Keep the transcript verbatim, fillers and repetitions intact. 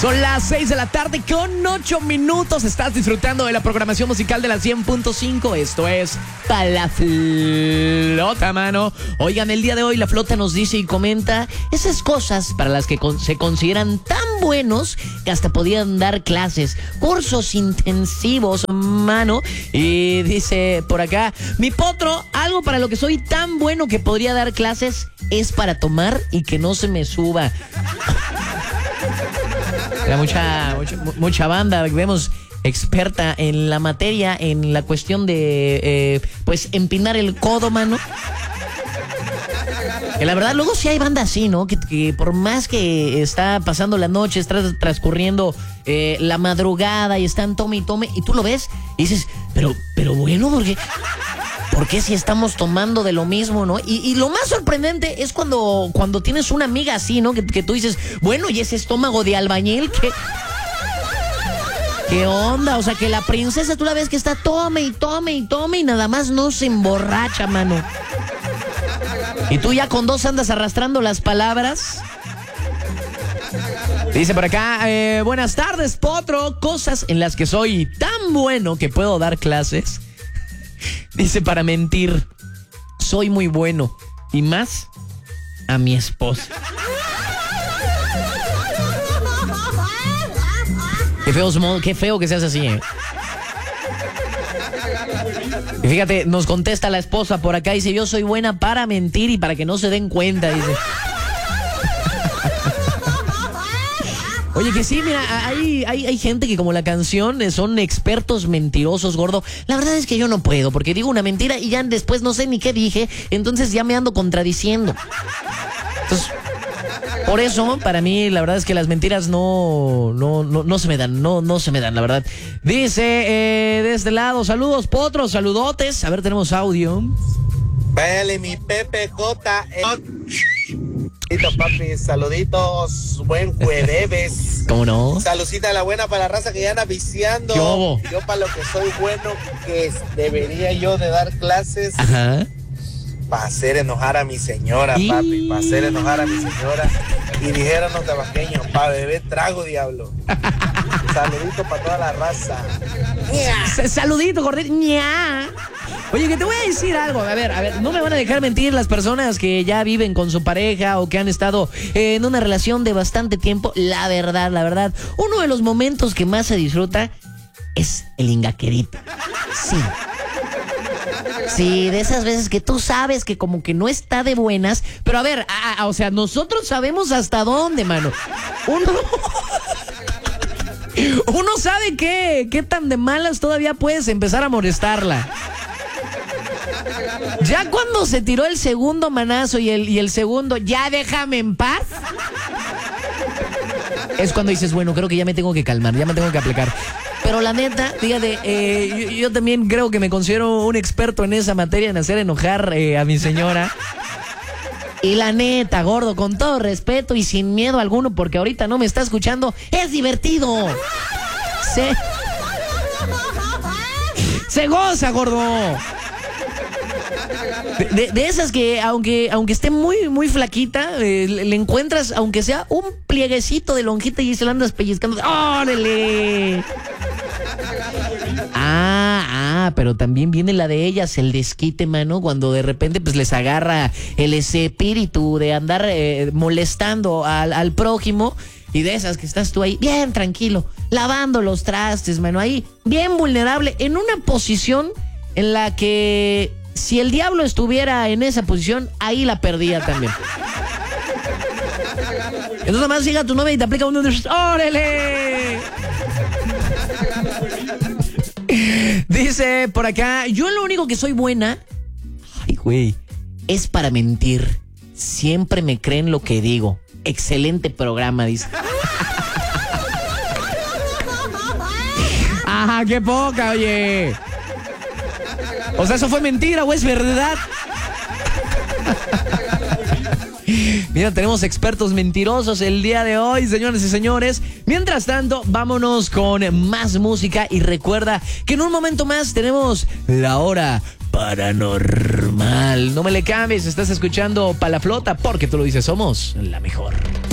Son las seis de la tarde con ocho minutos. Estás disfrutando de la programación musical de la cien punto cinco. Esto es Pa' la Flota, mano. Oigan, el día de hoy la Flota nos dice y comenta esas cosas para las que con- se consideran tan buenos que hasta podían dar clases, cursos intensivos, mano. Y dice por acá, mi potro, algo para lo que soy tan bueno que podría dar clases es para tomar y que no se me suba. Era mucha, mucha, mucha banda, vemos, experta en la materia, en la cuestión de, eh, pues, empinar el codo, mano. Que la verdad, luego sí hay banda así, ¿no? Que, que por más que está pasando la noche, está transcurriendo eh, la madrugada y están tome y tome, y tú lo ves y dices, pero, pero bueno, ¿por qué? ¿Por qué si estamos tomando de lo mismo, no? Y, y lo más sorprendente es cuando, cuando tienes una amiga así, ¿no? Que, que tú dices, bueno, ¿y ese estómago de albañil? ¿Qué, ¿Qué onda? O sea, que la princesa tú la ves que está tome y tome y tome y nada más no se emborracha, mano. Y tú ya con dos andas arrastrando las palabras. Dice por acá, eh, buenas tardes, potro. Cosas en las que soy tan bueno que puedo dar clases. Dice, para mentir, soy muy bueno. Y más a mi esposa. Qué feo, qué feo que seas así, ¿eh? Y fíjate, nos contesta la esposa por acá, dice, yo soy buena para mentir y para que no se den cuenta, dice. Oye, que sí, mira, hay, hay, hay gente que como la canción son expertos mentirosos, gordo. La verdad es que yo no puedo, porque digo una mentira y ya después no sé ni qué dije, entonces ya me ando contradiciendo. Entonces, por eso, para mí, la verdad es que las mentiras no, no, no, no se me dan, no, no se me dan, la verdad. Dice, eh, de este lado, saludos, potros, saludotes. A ver, tenemos audio. Vale, mi Pepe J. Saludito, papi, saluditos, buen jueves. ¿Cómo no? Saludcita a la buena para la raza que ya anda viciando. Yo, yo para lo que soy bueno, que es, debería yo de dar clases. Ajá. Para hacer enojar a mi señora, y... papi, para hacer enojar a mi señora. Y dijeron los tabasqueños, para beber trago, diablo. Saludito para toda la raza. Saludito, gordito. ¡Nya! Oye, que te voy a decir algo. A ver, a ver, no me van a dejar mentir las personas que ya viven con su pareja o que han estado en una relación de bastante tiempo. La verdad, la verdad, uno de los momentos que más se disfruta es el ingaquerito. Sí. Sí, de esas veces que tú sabes que como que no está de buenas, pero a ver, a, a, o sea, nosotros sabemos hasta dónde, mano. Uno... Uno sabe qué, qué tan de malas todavía puedes empezar a molestarla. Ya cuando se tiró el segundo manazo y el, y el segundo, ya déjame en paz, es cuando dices, bueno, creo que ya me tengo que calmar, ya me tengo que aplicar. Pero la neta, fíjate, eh, yo, yo también creo que me considero un experto en esa materia, en hacer enojar eh, a mi señora. Y la neta, gordo, con todo respeto y sin miedo alguno, porque ahorita no me está escuchando, es divertido. Se, se goza, gordo. De, de, de esas que, aunque, aunque esté muy, muy flaquita, eh, le, le encuentras, aunque sea un plieguecito de lonjita y se la andas pellizcando. ¡Órale! Ah, ah, pero también viene la de ellas, el desquite, mano, cuando de repente pues les agarra el ese espíritu de andar eh, molestando al, al prójimo, y de esas que estás tú ahí bien tranquilo, lavando los trastes, mano, ahí bien vulnerable, en una posición en la que si el diablo estuviera en esa posición, ahí la perdía también. Entonces nada más llega tu novia y te aplica uno de esos, ¡órale! Dice por acá, yo lo único que soy buena, ay güey, es para mentir. Siempre me creen lo que digo. Excelente programa, dice. Ajá, qué poca, oye. O sea, ¿eso fue mentira o es verdad? Mira, tenemos expertos mentirosos el día de hoy, señores y señores. Mientras tanto, vámonos con más música y recuerda que en un momento más tenemos la hora paranormal. No me le cambies, estás escuchando Pa' la Flota, porque tú lo dices, somos la mejor.